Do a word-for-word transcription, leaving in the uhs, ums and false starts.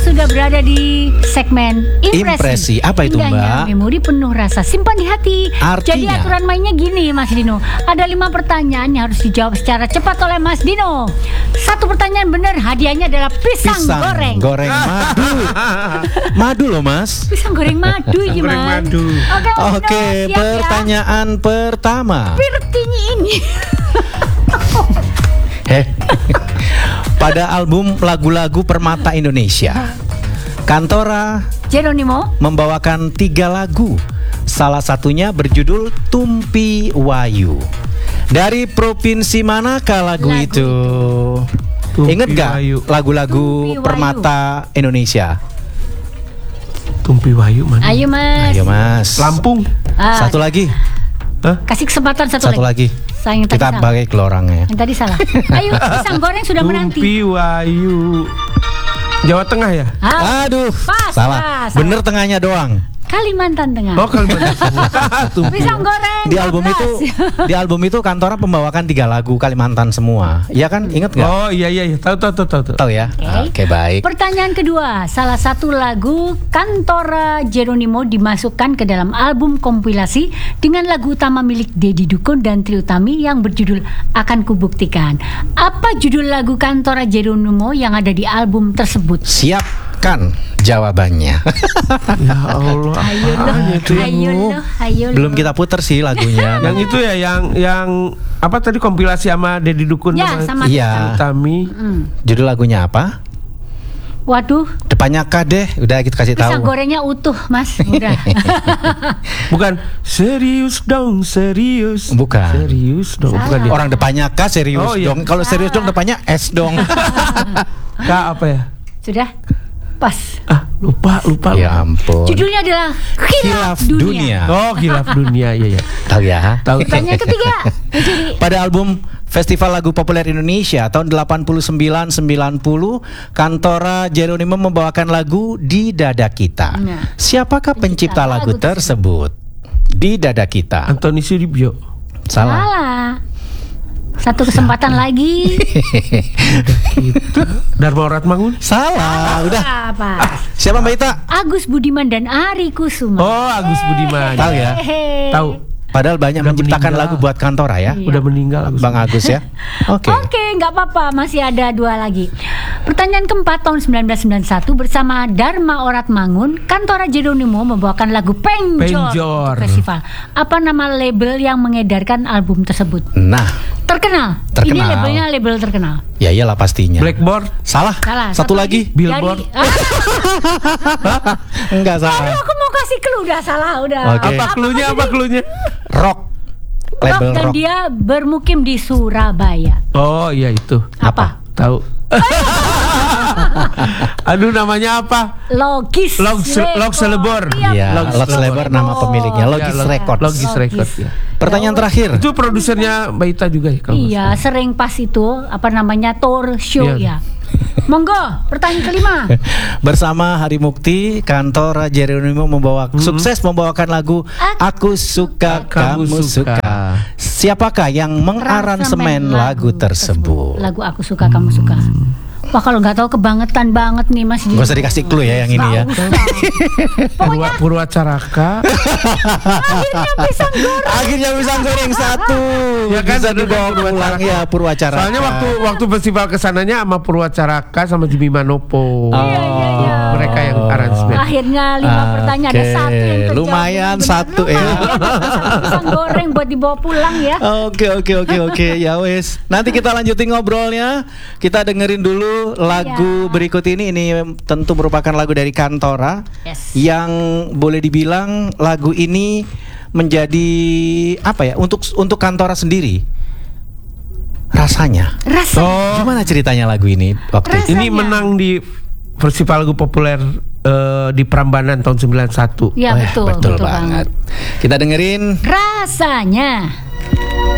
sudah berada di segmen impresi. Impresi, apa itu, Indahnya Mbak? memori penuh rasa simpan di hati. Artinya? Jadi aturan mainnya gini, Mas Dino. Ada lima pertanyaan yang harus dijawab secara cepat oleh Mas Dino. Satu pertanyaan benar, hadiahnya adalah pisang, Pisang goreng. goreng madu. Madu loh, Mas. Pisang goreng madu Goreng gimana? madu. Oke, Mas Dino, Oke, siap pertanyaan pertama. ya. Pirtinya ini. Heh. Pada album lagu-lagu Permata Indonesia, Kantora Jeronimo membawakan tiga lagu. Salah satunya berjudul Tumpi Wayu. Dari provinsi manakah lagu, Lagu itu? Tumpi Ingat gak Wayu. lagu-lagu Tumpi Wayu. Permata Indonesia? Tumpi Wayu mana? Ayo Mas. Ayo Mas. Lampung. Ah, Satu lagi. Hah? kasih kesempatan satu, Satu lagi. Saya yang tadi Kita salah. bagi ke orangnya. Yang tadi salah. Ayo, pisang goreng sudah menanti. Tumpi Wayu. Jawa Tengah ya? Ah, Aduh, Pas, salah. pas, Bener tengahnya doang. Kalimantan Tengah. Oh, Kalimantan. Tumpi. Pisang goreng. Di album empat itu, belas. di album itu Kantora membawakan tiga lagu Kalimantan semua. Iya kan? Ingat nggak? Oh iya iya iya. Tahu tahu tahu tahu. tahu. Tahu ya? Oke. Oke, baik. Pertanyaan kedua, salah satu lagu Kantora Jeronimo dimasukkan ke dalam album kompilasi dengan lagu utama milik Deddy Dukun dan Trie Utami yang berjudul Akan Kubuktikan. Apa judul lagu Kantora Jeronimo yang ada di album tersebut? Siapkan jawabannya. Ya Allah. Ayo loh, apaan itu? ayo loh, ayo loh. Belum kita puter sih lagunya. Yang itu ya yang yang apa tadi kompilasi sama Deddy Dukun Ya, sama Iya. Utami. Hmm. Judul lagunya apa? Waduh, Depannya K deh. Udah kita kasih tahu. pisang gorengnya utuh, Mas. Udah. Bukan serius dong, serius. Bukan. Serius dong, Salah. bukan dia. Orang depannya K serius Oh, iya. dong. Kalau serius dong depannya S dong. Ah. Kak apa ya? Sudah? Pas. Ah, lupa lupa. Ya ampun. Judulnya adalah Khilaf Khilaf Dunia. Dunia. Oh, Khilaf Dunia, iya ya. Tahu ya? Tahu. Pertanyaan ketiga. Jadi, Pada album Festival Lagu Populer Indonesia tahun delapan puluh sembilan sembilan puluh, Kantora Jeronimo membawakan lagu Di Dada Kita. Nah. Siapakah pencipta lagu lagu tersebut? Di Dada Kita. Antoni Suribyo. Salah. salah. Satu kesempatan lagi. Gitu. Dharma Oratmangun. Salah. Udah. Apa? Siapa Mbak Ita? Agus Budiman dan Ari Kusuma. Oh, Agus Budiman. Tahu ya? Hehehe. Tahu. Padahal banyak Udah menciptakan meninggal. lagu buat Kantora ya. Iya. Udah meninggal Agus. Bang Agus ya. Oke. Oke, nggak apa-apa, masih ada dua lagi. Pertanyaan keempat tahun sembilan belas sembilan puluh satu bersama Dharma Oratmangun, Kantora Jeronimo membawakan lagu Penjor, Penjor. untuk festival. Apa nama label yang mengedarkan album tersebut? Nah, Terkenal. Ini Terkenal. labelnya label terkenal. ya iyalah pastinya. Blackboard. Salah. Salah. Satu, lagi. Billboard. Jadi, ah, Enggak aduh, salah. aku mau kasih clue, udah salah, udah. Oke. Apa cluenya? Apa cluenya? Rock. Rock, Label dan rock. dia bermukim di Surabaya. Oh, iya itu. Apa? Tahu. Aduh, namanya apa? Logis. Logis- Record. Logis Celebor. Iya, Iya, Logis Logis Record. Labor nama pemiliknya, Logis Ya, Log- Records. Logis Record ya. Pertanyaan terakhir. Itu produsernya Mbak Ita juga ya kalau nggak Iya, salah. sering pas itu apa namanya tour show Iya. ya. Monggo, pertanyaan kelima. Bersama Hari Mukti, Kantora Jeronimo membawa sukses membawakan lagu Aku Suka Kamu, Kamu Suka. Suka. Siapakah yang mengaransemen lagu tersebut? Lagu Aku Suka Kamu Suka. Wah, kalau nggak tahu kebangetan banget nih Mas. Gak usah dikasih clue ya yang ini ya. Nggak usah. Purwa, Purwacaraka. Akhirnya pisang goreng. Akhirnya pisang goreng satu. Ya kan, Bisa bener dibawa kan, pulang ya Purwacaraka. Soalnya waktu waktu festival kesananya sama Purwacaraka sama Jimmy Manopo. Iya, iya, iya. Mereka yang aransemen. Akhirnya lima Oke, pertanyaan ada satu yang terjawab. lumayan Benar, satu ya. lumayan. Pisang goreng buat dibawa pulang ya. Oke oke oke oke ya wes. Nanti kita lanjutin ngobrolnya. Kita dengerin dulu lagu Ya. berikut ini. Ini tentu merupakan lagu dari Kantora Yes. yang boleh dibilang lagu ini menjadi apa ya untuk untuk Kantora sendiri rasanya. Rasa. Oh, Gimana ceritanya lagu ini waktu itu? ini Rasanya. menang di Festival Lagu Populer eh, di Prambanan tahun sembilan puluh satu. Ya Eh, betul, betul banget. Kita dengerin Rasanya.